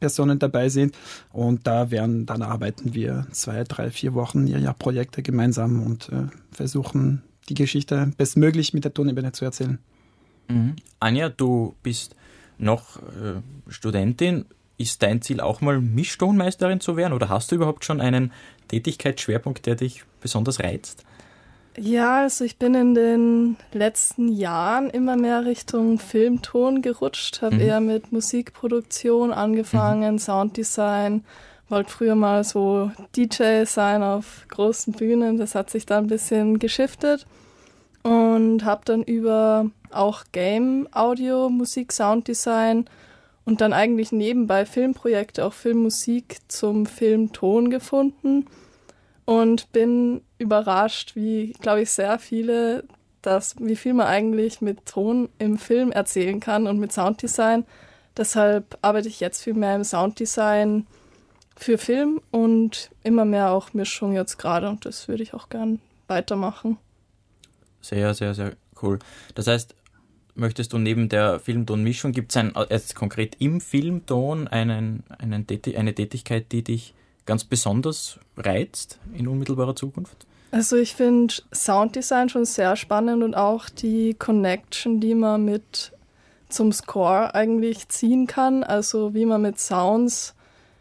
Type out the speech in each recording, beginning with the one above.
Personen dabei sind. Und dann arbeiten wir 2, 3, 4 Wochen Projekte gemeinsam und versuchen, die Geschichte bestmöglich mit der Tonebene zu erzählen. Mhm. Anja, du bist noch Studentin. Ist dein Ziel auch mal Mischtonmeisterin zu werden oder hast du überhaupt schon einen Tätigkeitsschwerpunkt, der dich besonders reizt? Ja, also ich bin in den letzten Jahren immer mehr Richtung Filmton gerutscht, habe eher mit Musikproduktion angefangen, Sounddesign, wollte früher mal so DJ sein auf großen Bühnen, das hat sich dann ein bisschen geschiftet und habe dann über auch Game, Audio, Musik, Sounddesign und dann eigentlich nebenbei Filmprojekte, auch Filmmusik zum Filmton gefunden. Und bin überrascht, wie, glaube ich, sehr viele, wie viel man eigentlich mit Ton im Film erzählen kann und mit Sounddesign. Deshalb arbeite ich jetzt viel mehr im Sounddesign für Film und immer mehr auch Mischung jetzt gerade. Und das würde ich auch gern weitermachen. Sehr, sehr, sehr cool. Das heißt, möchtest du neben der Filmton-Mischung, gibt es jetzt konkret im Filmton eine Tätigkeit, die dich ganz besonders reizt in unmittelbarer Zukunft? Also ich finde Sounddesign schon sehr spannend und auch die Connection, die man mit zum Score eigentlich ziehen kann. Also wie man mit Sounds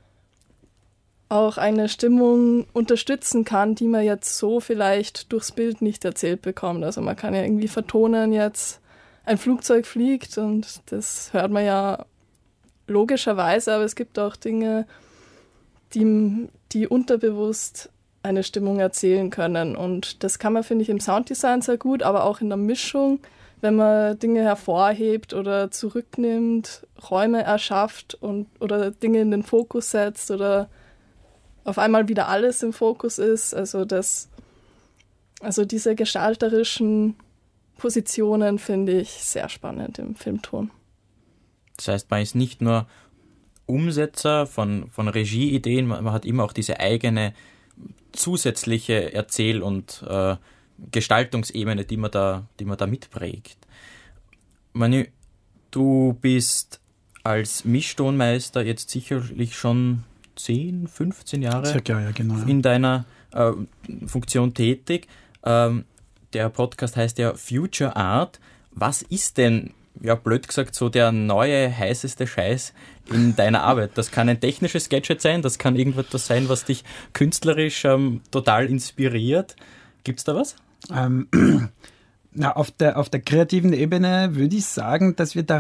auch eine Stimmung unterstützen kann, die man jetzt so vielleicht durchs Bild nicht erzählt bekommt. Also man kann ja irgendwie vertonen, jetzt ein Flugzeug fliegt und das hört man ja logischerweise, aber es gibt auch Dinge, die unterbewusst eine Stimmung erzählen können. Und das kann man, finde ich, im Sounddesign sehr gut, aber auch in der Mischung, wenn man Dinge hervorhebt oder zurücknimmt, Räume erschafft oder Dinge in den Fokus setzt oder auf einmal wieder alles im Fokus ist. Also diese gestalterischen Positionen finde ich sehr spannend im Filmton. Das heißt, man ist nicht nur Umsetzer von Regieideen, man hat immer auch diese eigene zusätzliche Erzähl- und Gestaltungsebene, die man da mitprägt. Manu, du bist als Mischtonmeister jetzt sicherlich schon 10, 15 Jahre circa, ja, genau, in deiner Funktion tätig. Der Podcast heißt ja Future Art. Was ist denn, ja blöd gesagt, so der neue, heißeste Scheiß in deiner Arbeit? Das kann ein technisches Gadget sein, das kann irgendwas sein, was dich künstlerisch total inspiriert. Gibt's da was? Auf der kreativen Ebene würde ich sagen, dass wir da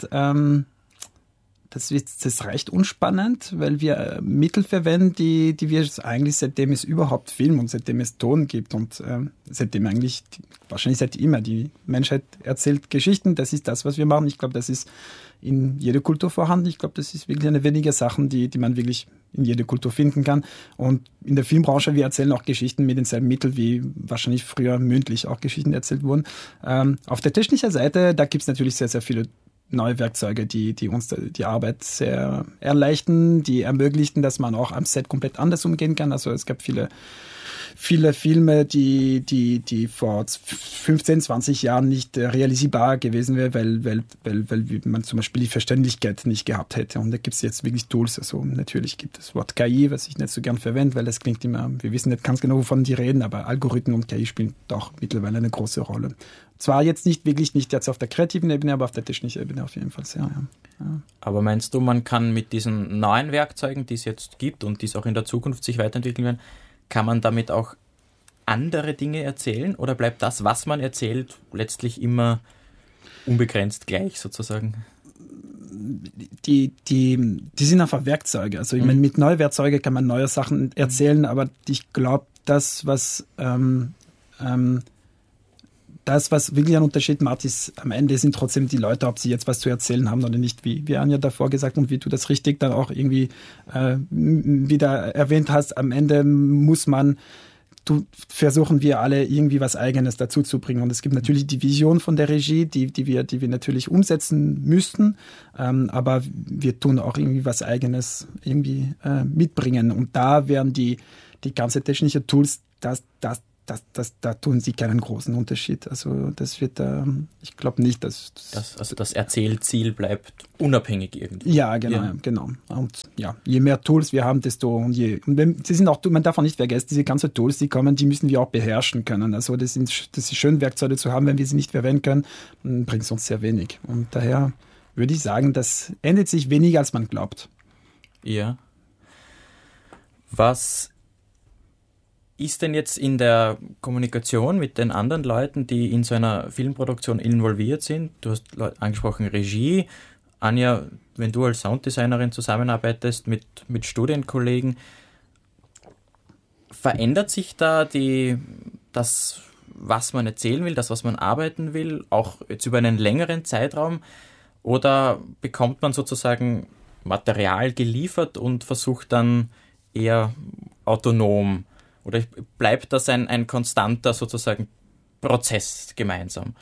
das reicht unspannend, weil wir Mittel verwenden, die wir eigentlich seitdem es überhaupt Film und seitdem es Ton gibt und seitdem eigentlich, wahrscheinlich seit immer, die Menschheit erzählt Geschichten, das ist das, was wir machen. Ich glaube, das ist in jeder Kultur vorhanden. Ich glaube, das ist wirklich eine weniger Sachen, die man wirklich in jeder Kultur finden kann. Und in der Filmbranche, wir erzählen auch Geschichten mit denselben Mitteln, wie wahrscheinlich früher mündlich auch Geschichten erzählt wurden. Auf der technischen Seite, da gibt es natürlich sehr, sehr viele neue Werkzeuge, die uns die Arbeit sehr erleichtern, die ermöglichen, dass man auch am Set komplett anders umgehen kann. Also es gab viele Filme, die vor 15, 20 Jahren nicht realisierbar gewesen wäre, weil man zum Beispiel die Verständlichkeit nicht gehabt hätte. Und da gibt es jetzt wirklich Tools. Also natürlich gibt es das Wort KI, was ich nicht so gern verwende, weil das klingt immer, wir wissen nicht ganz genau, wovon die reden, aber Algorithmen und KI spielen doch mittlerweile eine große Rolle. Zwar jetzt nicht jetzt auf der kreativen Ebene, aber auf der technischen Ebene auf jeden Fall sehr, ja. Aber meinst du, man kann mit diesen neuen Werkzeugen, die es jetzt gibt und die es auch in der Zukunft sich weiterentwickeln werden, kann man damit auch andere Dinge erzählen oder bleibt das, was man erzählt, letztlich immer unbegrenzt gleich sozusagen? Die sind einfach Werkzeuge. Also ich meine, mit neuen Werkzeugen kann man neue Sachen erzählen, aber ich glaube, das, was wirklich einen Unterschied macht, ist, am Ende sind trotzdem die Leute, ob sie jetzt was zu erzählen haben oder nicht, wie Anja davor gesagt und wie du das richtig dann auch irgendwie wieder erwähnt hast. Am Ende versuchen wir alle irgendwie was Eigenes dazu zu bringen. Und es gibt natürlich die Vision von der Regie, die wir natürlich umsetzen müssten, aber wir tun auch irgendwie was Eigenes irgendwie mitbringen. Und da werden die ganze technische Tools da tun sie keinen großen Unterschied. Also das wird, ich glaube nicht, dass... Also das Erzählziel bleibt unabhängig irgendwie. Ja, genau. Und ja, je mehr Tools wir haben, desto... sie sind auch, man darf auch nicht vergessen, diese ganzen Tools, die kommen, die müssen wir auch beherrschen können. Also das ist schön, Werkzeuge zu haben, wenn wir sie nicht verwenden können, bringt es uns sehr wenig. Und daher würde ich sagen, das ändert sich weniger, als man glaubt. Ja. Was ist denn jetzt in der Kommunikation mit den anderen Leuten, die in so einer Filmproduktion involviert sind? Du hast angesprochen Regie. Anja, wenn du als Sounddesignerin zusammenarbeitest mit Studienkollegen, verändert sich da das, was man erzählen will, das, was man arbeiten will, auch jetzt über einen längeren Zeitraum? Oder bekommt man sozusagen Material geliefert und versucht dann eher autonom? Oder bleibt das ein konstanter sozusagen Prozess gemeinsam?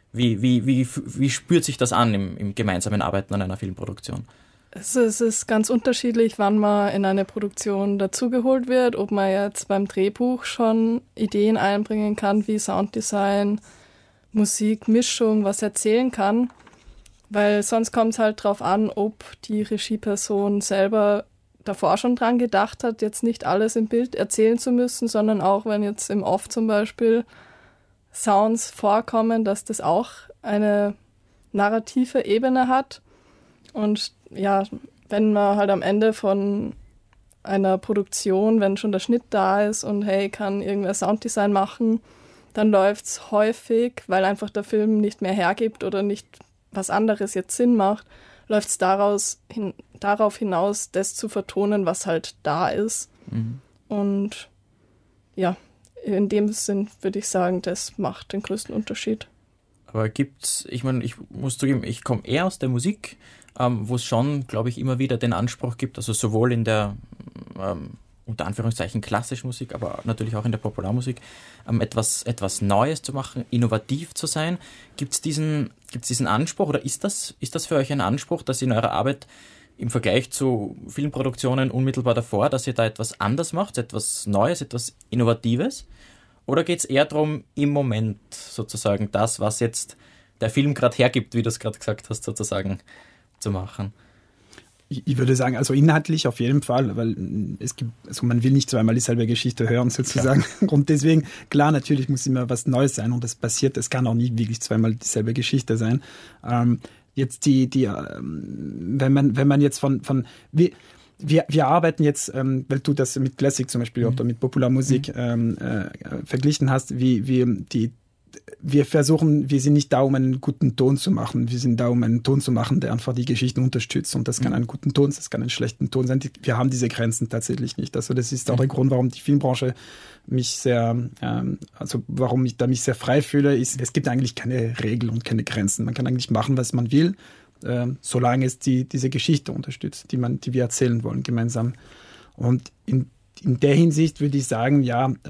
Wie spürt sich das an im gemeinsamen Arbeiten an einer Filmproduktion? Es ist ganz unterschiedlich, wann man in eine Produktion dazugeholt wird, ob man jetzt beim Drehbuch schon Ideen einbringen kann, wie Sounddesign, Musik, Mischung, was erzählen kann. Weil sonst kommt es halt drauf an, ob die Regieperson selber davor schon dran gedacht hat, jetzt nicht alles im Bild erzählen zu müssen, sondern auch, wenn jetzt im Off zum Beispiel Sounds vorkommen, dass das auch eine narrative Ebene hat. Und ja, wenn man halt am Ende von einer Produktion, wenn schon der Schnitt da ist und hey, kann irgendwer Sounddesign machen, dann läuft es häufig, weil einfach der Film nicht mehr hergibt oder nicht was anderes jetzt Sinn macht, läuft es darauf hinaus, das zu vertonen, was halt da ist. Mhm. Und ja, in dem Sinn würde ich sagen, das macht den größten Unterschied. Aber gibt's, ich meine, ich muss zugeben, ich komme eher aus der Musik, wo es schon, glaube ich, immer wieder den Anspruch gibt, also sowohl in der unter Anführungszeichen klassischen Musik, aber natürlich auch in der Popularmusik, etwas Neues zu machen, innovativ zu sein. Gibt's diesen Anspruch oder ist das für euch ein Anspruch, dass ihr in eurer Arbeit im Vergleich zu Filmproduktionen unmittelbar davor, dass ihr da etwas anders macht, etwas Neues, etwas Innovatives? Oder geht es eher darum, im Moment sozusagen das, was jetzt der Film gerade hergibt, wie du es gerade gesagt hast, sozusagen zu machen? Ich würde sagen, also inhaltlich auf jeden Fall, weil man will nicht zweimal dieselbe Geschichte hören sozusagen. Klar. Und deswegen, klar, natürlich muss immer was Neues sein und das passiert, es kann auch nie wirklich zweimal dieselbe Geschichte sein. Jetzt wenn man jetzt wir arbeiten jetzt, weil du das mit Classic zum Beispiel oder mit Popularmusik verglichen hast, wir sind nicht da, um einen guten Ton zu machen. Wir sind da, um einen Ton zu machen, der einfach die Geschichten unterstützt. Und das kann ein guter Ton, das kann ein schlechter Ton sein. Wir haben diese Grenzen tatsächlich nicht. Also das ist auch der Grund, warum die Filmbranche warum ich da mich sehr frei fühle, ist, es gibt eigentlich keine Regeln und keine Grenzen. Man kann eigentlich machen, was man will, solange es diese Geschichte unterstützt, die wir erzählen wollen gemeinsam. Und in der Hinsicht würde ich sagen,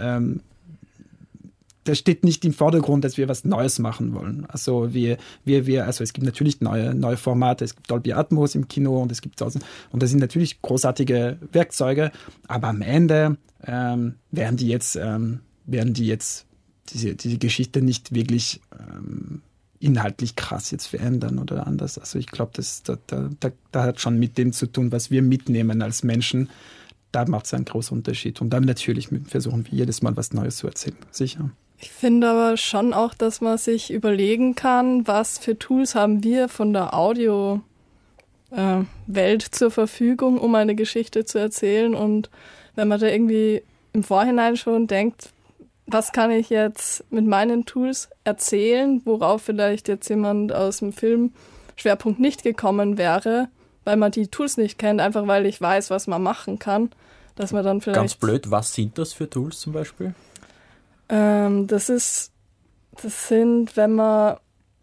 das steht nicht im Vordergrund, dass wir was Neues machen wollen. Also also es gibt natürlich neue Formate, es gibt Dolby Atmos im Kino und das sind natürlich großartige Werkzeuge, aber am Ende werden die jetzt diese Geschichte nicht wirklich inhaltlich krass jetzt verändern oder anders. Also ich glaube, da hat schon mit dem zu tun, was wir mitnehmen als Menschen. Da macht es einen großen Unterschied. Und dann natürlich versuchen wir jedes Mal was Neues zu erzählen, sicher. Ich finde aber schon auch, dass man sich überlegen kann, was für Tools haben wir von der Audio-Welt zur Verfügung, um eine Geschichte zu erzählen. Und wenn man da irgendwie im Vorhinein schon denkt, was kann ich jetzt mit meinen Tools erzählen, worauf vielleicht jetzt jemand aus dem Filmschwerpunkt nicht gekommen wäre, weil man die Tools nicht kennt, einfach weil ich weiß, was man machen kann, dass man dann vielleicht... Ganz blöd, was sind das für Tools zum Beispiel? Das sind, wenn man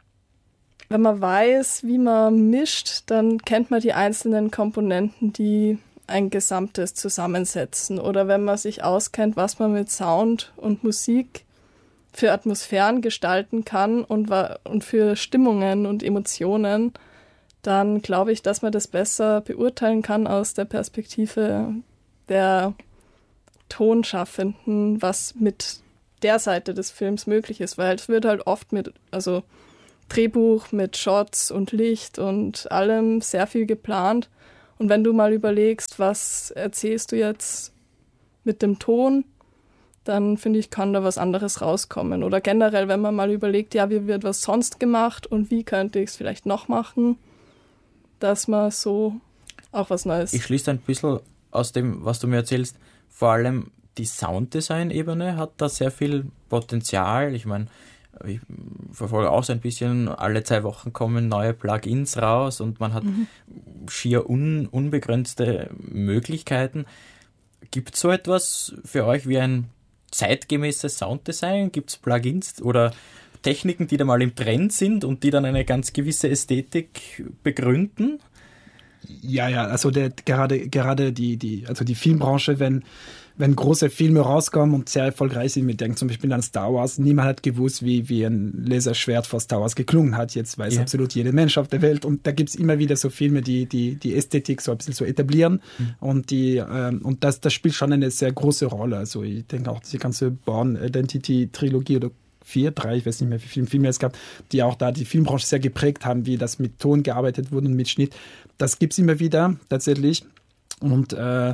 weiß, wie man mischt, dann kennt man die einzelnen Komponenten, die ein Gesamtes zusammensetzen. Oder wenn man sich auskennt, was man mit Sound und Musik für Atmosphären gestalten kann und für Stimmungen und Emotionen, dann glaube ich, dass man das besser beurteilen kann aus der Perspektive der Tonschaffenden, was mit der Seite des Films möglich ist, weil es wird halt oft mit, also Drehbuch mit Shots und Licht und allem sehr viel geplant. Und wenn du mal überlegst, was erzählst du jetzt mit dem Ton, dann finde ich, kann da was anderes rauskommen. Oder generell, wenn man mal überlegt, ja, wie wird was sonst gemacht und wie könnte ich es vielleicht noch machen, dass man so auch was Neues. Ich schließe ein bisschen aus dem, was du mir erzählst, vor allem die Sounddesign-Ebene hat da sehr viel Potenzial. Ich meine, ich verfolge auch so ein bisschen, alle 2 Wochen kommen neue Plugins raus und man hat schier unbegrenzte Möglichkeiten. Gibt es so etwas für euch wie ein zeitgemäßes Sounddesign? Gibt es Plugins oder Techniken, die da mal im Trend sind und die dann eine ganz gewisse Ästhetik begründen? Ja, also gerade die Filmbranche, wenn große Filme rauskommen und sehr erfolgreich sind, wir denken zum Beispiel an Star Wars, niemand hat gewusst, wie ein Laserschwert vor Star Wars geklungen hat. Jetzt weiß absolut jeder Mensch auf der Welt. Und da gibt es immer wieder so Filme, die Ästhetik so ein bisschen so etablieren. Und das spielt schon eine sehr große Rolle. Also ich denke auch, diese ganze Bourne Identity-Trilogie oder 3, ich weiß nicht mehr, wie viele Filme es gab, die auch da die Filmbranche sehr geprägt haben, wie das mit Ton gearbeitet wurde und mit Schnitt. Das gibt es immer wieder, tatsächlich. Und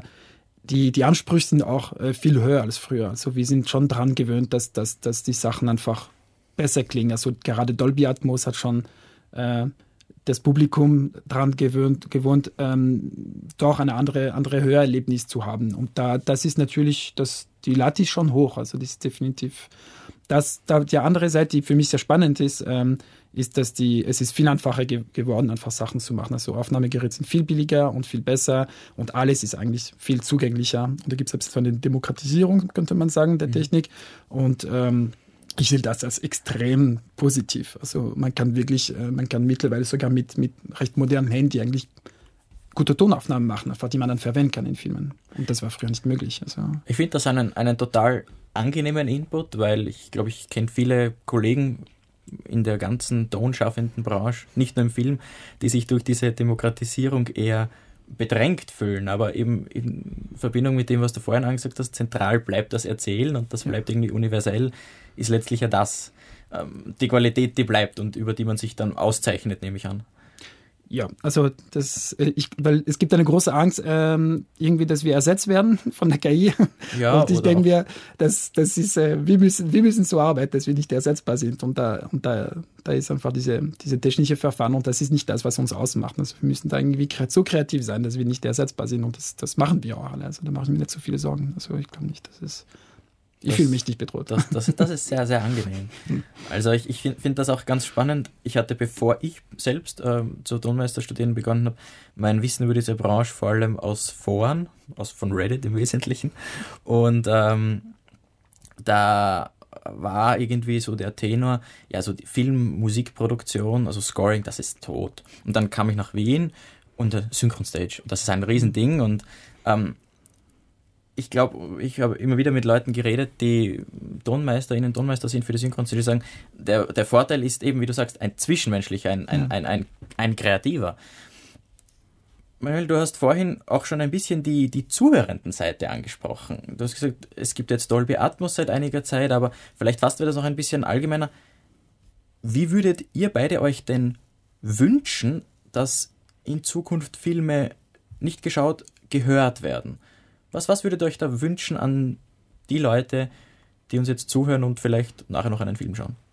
die Ansprüche sind auch viel höher als früher. Also wir sind schon dran gewöhnt, dass die Sachen einfach besser klingen. Also gerade Dolby Atmos hat schon das Publikum dran gewohnt, doch eine andere Hörerlebnis zu haben. Und das ist natürlich, die Latte ist schon hoch. Also das ist definitiv. Die andere Seite, die für mich sehr spannend ist, ist, dass es ist viel einfacher geworden, einfach Sachen zu machen. Also Aufnahmegeräte sind viel billiger und viel besser und alles ist eigentlich viel zugänglicher. Und da gibt es so eine Demokratisierung, könnte man sagen, der Technik. Und ich sehe das als extrem positiv. Also man kann mittlerweile sogar mit recht modernem Handy eigentlich gute Tonaufnahmen machen, einfach die man dann verwenden kann in Filmen. Und das war früher nicht möglich. Also ich finde das einen total angenehmen Input, weil ich glaube, ich kenne viele Kollegen in der ganzen tonschaffenden Branche, nicht nur im Film, die sich durch diese Demokratisierung eher bedrängt fühlen, aber eben in Verbindung mit dem, was du vorhin angesagt hast, zentral bleibt das Erzählen und das bleibt irgendwie universell, ist letztlich ja das, die Qualität, die bleibt und über die man sich dann auszeichnet, nehme ich an. Ja, also weil es gibt eine große Angst, irgendwie, dass wir ersetzt werden von der KI. Ja, und ich denke mir, das ist, wir müssen so arbeiten, dass wir nicht ersetzbar sind. Und da ist einfach diese technische Verfahren und das ist nicht das, was uns ausmacht. Also wir müssen da irgendwie so kreativ sein, dass wir nicht ersetzbar sind und das machen wir auch alle. Also da mache ich mir nicht so viele Sorgen. Also ich glaube nicht, ich fühle mich nicht bedroht. Das ist sehr, sehr angenehm. Also ich finde das auch ganz spannend. Ich hatte, bevor ich selbst zur Tonmeisterstudieren begonnen habe, mein Wissen über diese Branche vor allem aus Foren, von Reddit im Wesentlichen. Und da war irgendwie so der Tenor, ja, so die Film-, Musikproduktion, also Scoring, das ist tot. Und dann kam ich nach Wien und Synchronstage. Das ist ein Riesending und ich glaube, ich habe immer wieder mit Leuten geredet, die Tonmeister sind für die Synchronstage, die sagen, der Vorteil ist eben, wie du sagst, ein zwischenmenschlicher, ein kreativer. Manuel, du hast vorhin auch schon ein bisschen die zuhörenden Seite angesprochen. Du hast gesagt, es gibt jetzt Dolby Atmos seit einiger Zeit, aber vielleicht fassen wir das noch ein bisschen allgemeiner. Wie würdet ihr beide euch denn wünschen, dass in Zukunft Filme nicht geschaut, gehört werden? Was würdet ihr euch da wünschen an die Leute, die uns jetzt zuhören und vielleicht nachher noch einen Film schauen?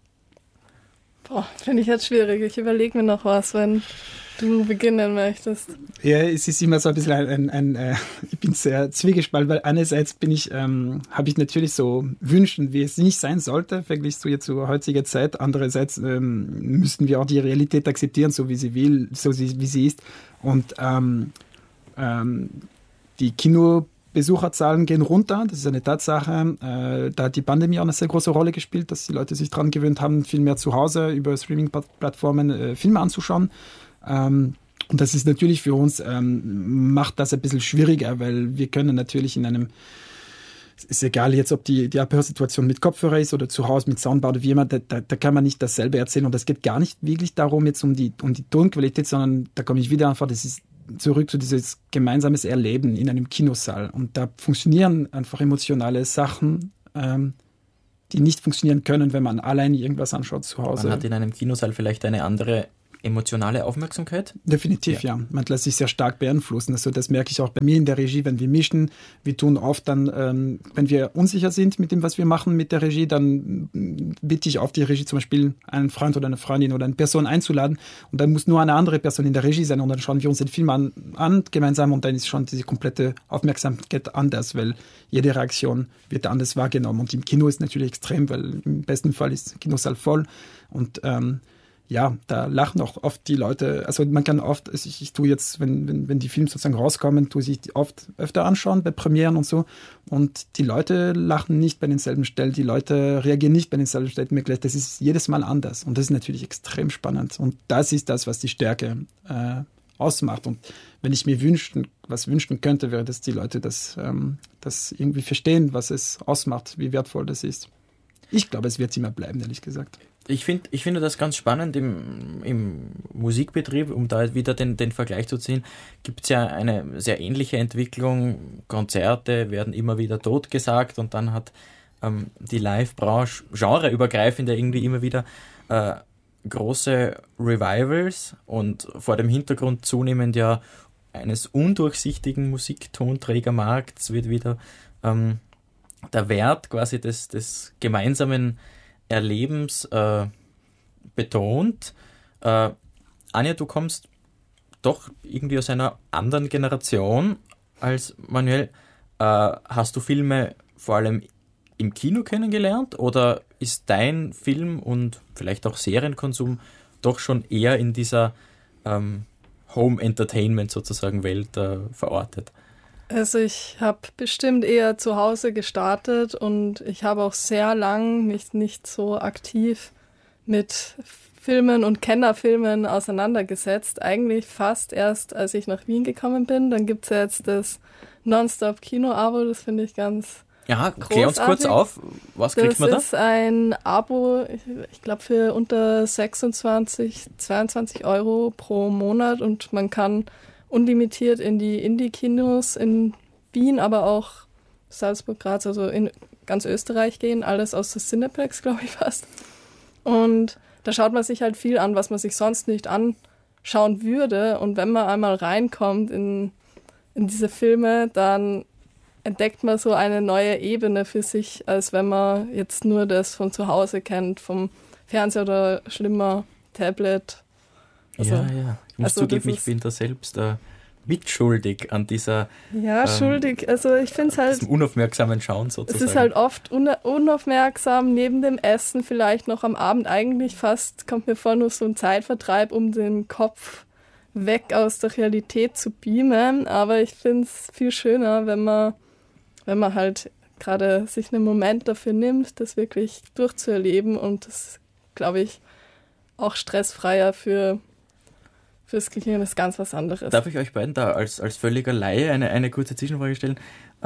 Finde ich jetzt schwierig. Ich überlege mir noch was, wenn du beginnen möchtest. Ja, es ist immer so ein bisschen ich bin sehr zwiegespalten, weil einerseits habe ich natürlich so Wünschen, wie es nicht sein sollte, verglichen zu jetzt zur heutigen Zeit. Andererseits müssten wir auch die Realität akzeptieren, so wie sie ist. Und die Kinobesucherzahlen gehen runter, das ist eine Tatsache. Da hat die Pandemie auch eine sehr große Rolle gespielt, dass die Leute sich daran gewöhnt haben, viel mehr zu Hause über Streaming-Plattformen Filme anzuschauen. Und das ist natürlich für uns, macht das ein bisschen schwieriger, weil wir können natürlich es ist egal jetzt, ob die Abhörsituation mit Kopfhörer ist oder zu Hause mit Soundbar oder wie immer, da kann man nicht dasselbe erzählen. Und es geht gar nicht wirklich darum, jetzt um die Tonqualität, sondern da komme ich wieder einfach, das ist zurück zu dieses gemeinsames Erleben in einem Kinosaal. Und da funktionieren einfach emotionale Sachen die nicht funktionieren können, wenn man allein irgendwas anschaut zu Hause. Man hat in einem Kinosaal vielleicht eine andere emotionale Aufmerksamkeit? Definitiv, ja. Man lässt sich sehr stark beeinflussen. Also das merke ich auch bei mir in der Regie, wenn wir mischen. Wir tun oft dann, wenn wir unsicher sind mit dem, was wir machen mit der Regie, dann bitte ich auf die Regie zum Beispiel einen Freund oder eine Freundin oder eine Person einzuladen und dann muss nur eine andere Person in der Regie sein und dann schauen wir uns den Film an gemeinsam und dann ist schon diese komplette Aufmerksamkeit anders, weil jede Reaktion wird anders wahrgenommen und im Kino ist natürlich extrem, weil im besten Fall ist der Kinosaal voll und ja, da lachen auch oft die Leute, also man kann oft, also ich tue jetzt, wenn die Filme sozusagen rauskommen, tue ich die oft öfter anschauen bei Premieren und so und die Leute lachen nicht bei denselben Stellen, die Leute reagieren nicht bei denselben Stellen, mir gleich, das ist jedes Mal anders und das ist natürlich extrem spannend und das ist das, was die Stärke ausmacht und wenn ich mir was wünschen könnte, wäre, dass die Leute das irgendwie verstehen, was es ausmacht, wie wertvoll das ist. Ich glaube, es wird immer bleiben, ehrlich gesagt. Ich finde das ganz spannend im Musikbetrieb, um da wieder den Vergleich zu ziehen, gibt es ja eine sehr ähnliche Entwicklung. Konzerte werden immer wieder totgesagt und dann hat die Live-Branche genreübergreifend irgendwie immer wieder große Revivals und vor dem Hintergrund zunehmend ja eines undurchsichtigen Musiktonträgermarkts wird wieder der Wert quasi des gemeinsamen Erlebens betont. Anja, du kommst doch irgendwie aus einer anderen Generation als Manuel. Hast du Filme vor allem im Kino kennengelernt oder ist dein Film- und vielleicht auch Serienkonsum doch schon eher in dieser Home-Entertainment sozusagen Welt verortet? Also ich habe bestimmt eher zu Hause gestartet und ich habe auch sehr lang mich nicht so aktiv mit Filmen und Kennerfilmen auseinandergesetzt. Eigentlich fast erst, als ich nach Wien gekommen bin. Dann gibt es ja jetzt das Nonstop-Kino-Abo, das finde ich ganz klär uns kurz auf, was kriegt man da? Das ist ein Abo, ich glaube für unter 22 Euro pro Monat und man kann unlimitiert in die Indie-Kinos in Wien, aber auch Salzburg, Graz, also in ganz Österreich gehen, alles aus der Cineplex, glaube ich fast. Und da schaut man sich halt viel an, was man sich sonst nicht anschauen würde. Und wenn man einmal reinkommt in diese Filme, dann entdeckt man so eine neue Ebene für sich, als wenn man jetzt nur das von zu Hause kennt, vom Fernseher oder schlimmer Tablet. Also, ja. Ich muss zugeben, ich bin da selbst mitschuldig an dieser... Ja, schuldig. Also ich finde es halt... Diesem unaufmerksamen Schauen sozusagen. Es ist halt oft unaufmerksam, neben dem Essen vielleicht noch am Abend eigentlich fast, kommt mir vor, nur so ein Zeitvertreib, um den Kopf weg aus der Realität zu beamen. Aber ich finde es viel schöner, wenn man halt gerade sich einen Moment dafür nimmt, das wirklich durchzuerleben und das, glaube ich, auch stressfreier fürs Gehirn ist ganz was anderes. Darf ich euch beiden da als völliger Laie eine kurze Zwischenfrage stellen?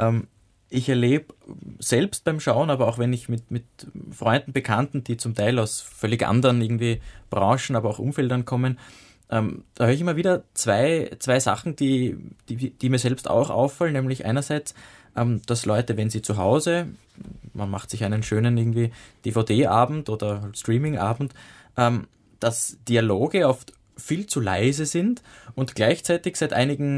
Ich erlebe selbst beim Schauen, aber auch wenn ich mit Freunden, Bekannten, die zum Teil aus völlig anderen irgendwie Branchen, aber auch Umfeldern kommen, da höre ich immer wieder zwei Sachen, die mir selbst auch auffallen, nämlich einerseits, dass Leute, wenn sie zu Hause, man macht sich einen schönen irgendwie DVD-Abend oder Streaming-Abend, dass Dialoge oft viel zu leise sind und gleichzeitig seit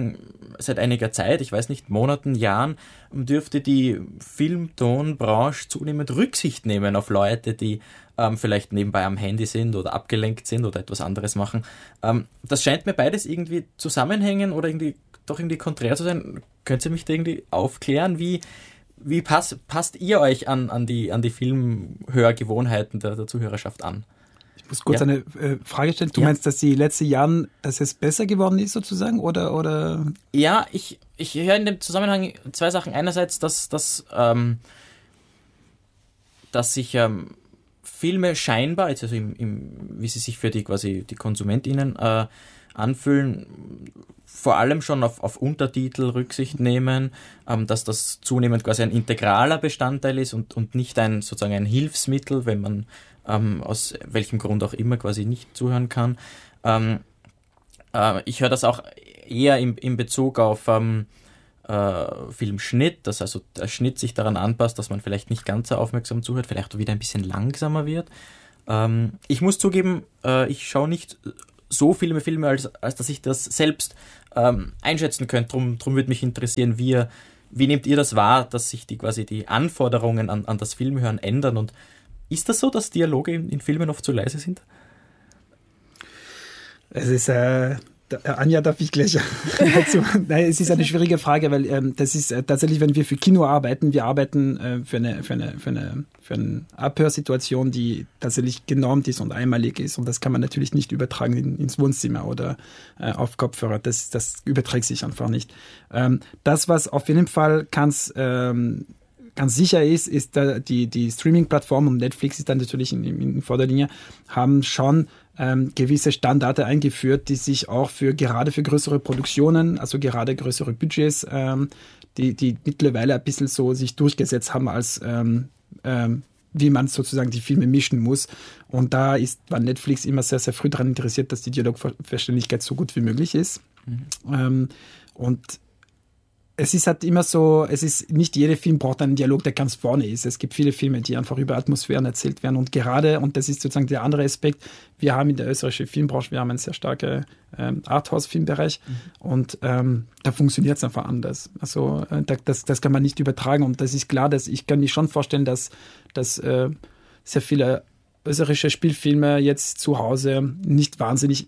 einiger Zeit, ich weiß nicht, Monaten, Jahren, dürfte die Film-Ton-Branche zunehmend Rücksicht nehmen auf Leute, die vielleicht nebenbei am Handy sind oder abgelenkt sind oder etwas anderes machen. Das scheint mir beides irgendwie zusammenhängen oder doch irgendwie konträr zu sein. Könnt ihr mich da irgendwie aufklären? Wie passt ihr euch an die Filmhörgewohnheiten der Zuhörerschaft an? Ich muss kurz eine Frage stellen. Du meinst, dass die letzten Jahren, dass es besser geworden ist sozusagen? Oder? Ja, ich höre in dem Zusammenhang zwei Sachen. Einerseits, dass sich Filme scheinbar, also wie sie sich für die KonsumentInnen anfühlen, vor allem schon auf Untertitel Rücksicht nehmen, dass das zunehmend quasi ein integraler Bestandteil ist und nicht sozusagen ein Hilfsmittel, wenn man aus welchem Grund auch immer quasi nicht zuhören kann. Ich höre das auch eher in Bezug auf Filmschnitt, dass also der Schnitt sich daran anpasst, dass man vielleicht nicht ganz so aufmerksam zuhört, vielleicht wieder ein bisschen langsamer wird. Ich muss zugeben, ich schaue nicht so viele Filme, als dass ich das selbst einschätzen könnte. Drum würde mich interessieren, wie nehmt ihr das wahr, dass sich die Anforderungen an das Filmhören ändern? Und ist das so, dass Dialoge in Filmen oft zu leise sind? Es ist, Anja, darf ich gleich dazu? Nein, es ist eine schwierige Frage, weil das ist tatsächlich, wenn wir für Kino arbeiten, wir arbeiten für eine Abhörsituation, die tatsächlich genormt ist und einmalig ist. Und das kann man natürlich nicht übertragen ins Wohnzimmer oder auf Kopfhörer. Das überträgt sich einfach nicht. Das, was auf jeden Fall ganz sicher ist die Streaming-Plattform, und Netflix ist dann natürlich in Vorderlinie, haben schon gewisse Standarde eingeführt, die sich auch gerade für größere Produktionen, also gerade größere Budgets, die mittlerweile ein bisschen so sich durchgesetzt haben, als wie man sozusagen die Filme mischen muss. Und da war Netflix immer sehr, sehr früh daran interessiert, dass die Dialogverständigkeit so gut wie möglich ist. Und es ist halt immer so, nicht jeder Film braucht einen Dialog, der ganz vorne ist. Es gibt viele Filme, die einfach über Atmosphären erzählt werden. Und das ist sozusagen der andere Aspekt, wir haben in der österreichischen Filmbranche, wir haben einen sehr starken Arthouse-Filmbereich und da funktioniert es einfach anders. Also das kann man nicht übertragen, und das ist klar, dass ich kann mir schon vorstellen, dass sehr viele österreichische Spielfilme jetzt zu Hause nicht wahnsinnig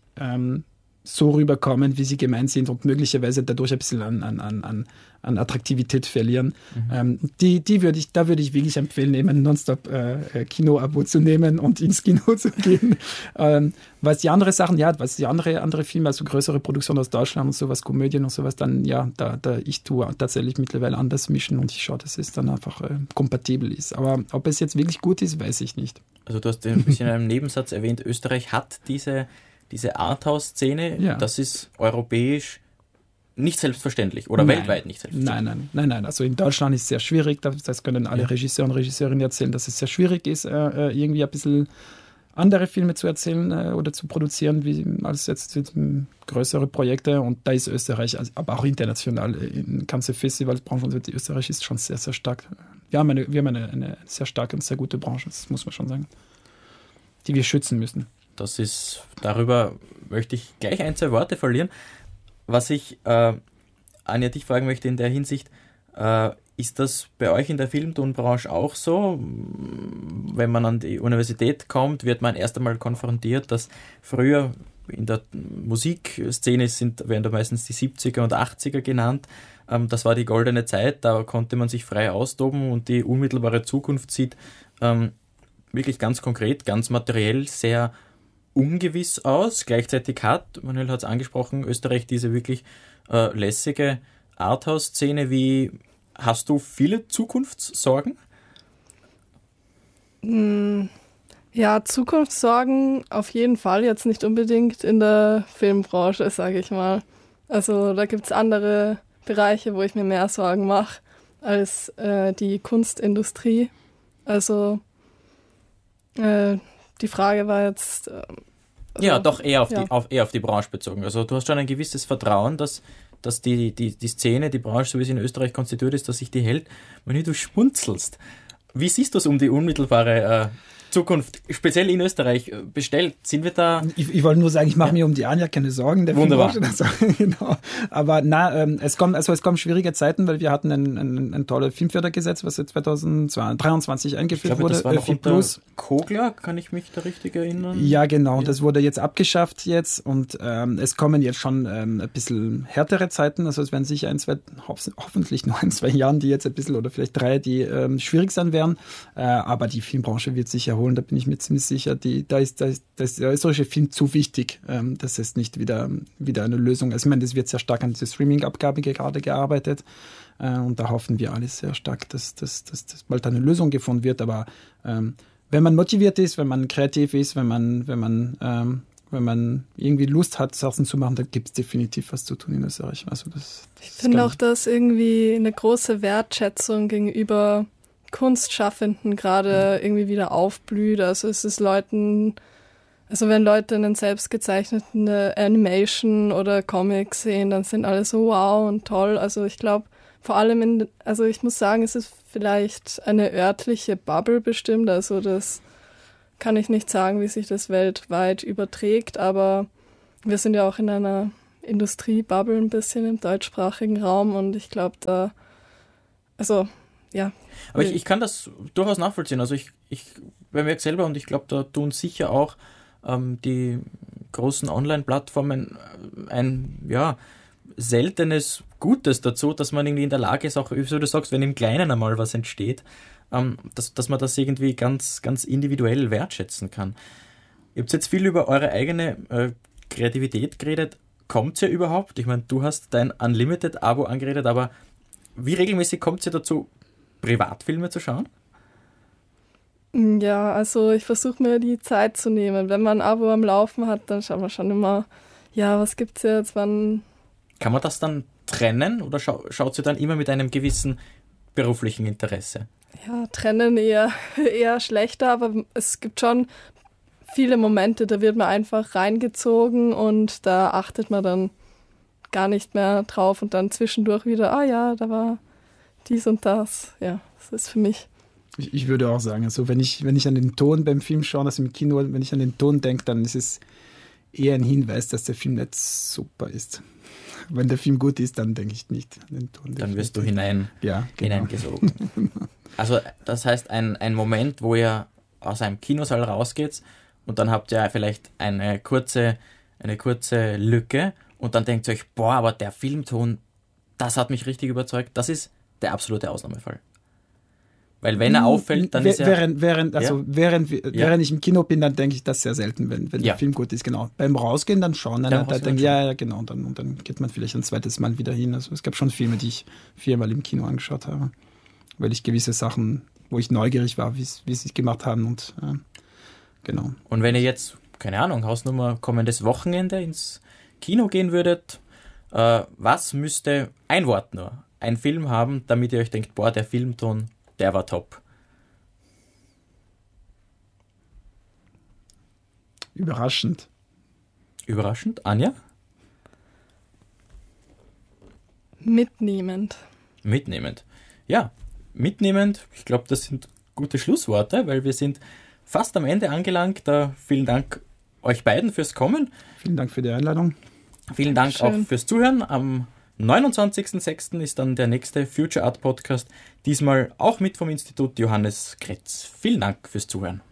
so rüberkommen, wie sie gemeint sind, und möglicherweise dadurch ein bisschen an Attraktivität verlieren. Da würde ich wirklich empfehlen, eben ein Nonstop Kino-Abo zu nehmen und ins Kino zu gehen. Was die andere Sachen, andere Filme, also größere Produktionen aus Deutschland und sowas, Komödien und sowas, dann ich tue tatsächlich mittlerweile anders mischen, und ich schaue, dass es dann einfach kompatibel ist. Aber ob es jetzt wirklich gut ist, weiß ich nicht. Also du hast ein bisschen in einem Nebensatz erwähnt, Österreich hat diese Arthouse-Szene, ja. Das ist europäisch nicht selbstverständlich oder weltweit nicht selbstverständlich. Nein. Also in Deutschland ist es sehr schwierig, das können alle Regisseure und Regisseurinnen erzählen, dass es sehr schwierig ist, irgendwie ein bisschen andere Filme zu erzählen oder zu produzieren, als jetzt größere Projekte, und da ist Österreich, aber auch international, in ganzen Festivalsbranche, die Österreich ist schon sehr, sehr stark. Wir haben eine sehr starke und sehr gute Branche, das muss man schon sagen, die wir schützen müssen. Darüber möchte ich gleich 1-2 Worte verlieren. Was ich, Anja, dich fragen möchte in der Hinsicht, ist das bei euch in der Filmtonbranche auch so? Wenn man an die Universität kommt, wird man erst einmal konfrontiert, dass früher in der Musikszene werden da meistens die 70er und 80er genannt. Das war die goldene Zeit, da konnte man sich frei austoben, und die unmittelbare Zukunft sieht wirklich ganz konkret, ganz materiell sehr ungewiss aus. Gleichzeitig Manuel hat es angesprochen, Österreich diese wirklich lässige Arthouse-Szene. Hast du viele Zukunftssorgen? Ja, Zukunftssorgen auf jeden Fall, jetzt nicht unbedingt in der Filmbranche, sage ich mal. Also da gibt es andere Bereiche, wo ich mir mehr Sorgen mache als die Kunstindustrie. Also die Frage war jetzt... doch eher auf die Branche bezogen. Also du hast schon ein gewisses Vertrauen, dass die Szene, die Branche, so wie sie in Österreich konstituiert ist, dass sich die hält. Wenn du schmunzelst, wie siehst du es um die unmittelbare Zukunft, speziell in Österreich, bestellt? Sind wir da... Ich wollte nur sagen, ich mache mir um die Anja keine Sorgen. Wunderbar. Genau. Aber es kommen schwierige Zeiten, weil wir hatten ein tolles Filmfördergesetz, was jetzt 2023 eingeführt wurde. Das war noch unter Kogler, kann ich mich da richtig erinnern? Ja, genau. Ja. Das wurde jetzt abgeschafft und es kommen jetzt schon ein bisschen härtere Zeiten. Also es werden sicher hoffentlich nur 1-2 Jahren, die jetzt ein bisschen, oder vielleicht 3, die schwierig sein werden. Aber die Filmbranche wird sich erholen, da bin ich mir ziemlich sicher. Da ist der österreichische Film zu wichtig. Das ist nicht wieder eine Lösung. Also ich meine, das wird sehr stark an dieser Streaming-Abgabe gerade gearbeitet. Und da hoffen wir alle sehr stark, dass bald eine Lösung gefunden wird. Aber wenn man motiviert ist, wenn man kreativ ist, wenn man irgendwie Lust hat, Sachen zu machen, dann gibt es definitiv was zu tun in Österreich. Also ich finde auch, dass irgendwie eine große Wertschätzung gegenüber Kunstschaffenden gerade irgendwie wieder aufblüht. Also es ist wenn Leute einen selbst gezeichneten Animation oder Comic sehen, dann sind alle so wow und toll. Also ich glaube, vor allem also ich muss sagen, es ist vielleicht eine örtliche Bubble bestimmt, also das kann ich nicht sagen, wie sich das weltweit überträgt, aber wir sind ja auch in einer Industriebubble ein bisschen im deutschsprachigen Raum und ich glaube ja. Aber ich kann das durchaus nachvollziehen. Also ich bei mir selber und ich glaube, da tun sicher auch die großen Online-Plattformen ein seltenes Gutes dazu, dass man irgendwie in der Lage ist, auch wie du sagst, wenn im Kleinen einmal was entsteht, dass man das irgendwie ganz, ganz individuell wertschätzen kann. Ihr habt jetzt viel über eure eigene Kreativität geredet. Kommt ihr überhaupt? Ich meine, du hast dein Unlimited-Abo angeredet, aber wie regelmäßig kommt ihr dazu, Privatfilme zu schauen? Ja, also ich versuche mir die Zeit zu nehmen. Wenn man ein Abo am Laufen hat, dann schaut man schon immer, ja, was gibt's jetzt, wann... Kann man das dann trennen oder schaut sie dann immer mit einem gewissen beruflichen Interesse? Ja, trennen eher schlechter, aber es gibt schon viele Momente, da wird man einfach reingezogen und da achtet man dann gar nicht mehr drauf und dann zwischendurch wieder, ja, da war dies und das. Ja, das ist für mich. Ich würde auch sagen, also wenn ich an den Ton beim Film schaue, also im Kino, wenn ich an den Ton denke, dann ist es eher ein Hinweis, dass der Film nicht super ist. Wenn der Film gut ist, dann denke ich nicht an den Ton. Dann wirst du hineingesogen. Genau. Also das heißt, ein Moment, wo ihr aus einem Kinosaal rausgeht und dann habt ihr vielleicht eine kurze Lücke und dann denkt ihr euch, boah, aber der Filmton, das hat mich richtig überzeugt. Das ist der absolute Ausnahmefall. Weil wenn er auffällt, dann ist er... Während ich im Kino bin, dann denke ich das sehr selten, wenn der Film gut ist, genau. Beim Rausgehen dann schauen, dann denke ich, genau, und dann geht man vielleicht ein zweites Mal wieder hin. Also es gab schon Filme, die ich 4-mal im Kino angeschaut habe, weil ich gewisse Sachen, wo ich neugierig war, wie sie es gemacht haben und genau. Und wenn ihr jetzt, keine Ahnung, Hausnummer kommendes Wochenende ins Kino gehen würdet, was müsste ein Wort nur, ein Film haben, damit ihr euch denkt, boah, der Filmton, der war top? Überraschend. Überraschend? Anja? Mitnehmend. Mitnehmend. Ja, mitnehmend. Ich glaube, das sind gute Schlussworte, weil wir sind fast am Ende angelangt. Vielen Dank euch beiden fürs Kommen. Vielen Dank für die Einladung. Vielen Dank auch fürs Zuhören. Am 29.06. ist dann der nächste Future Art Podcast. Diesmal auch mit vom Institut Johannes Kretz. Vielen Dank fürs Zuhören.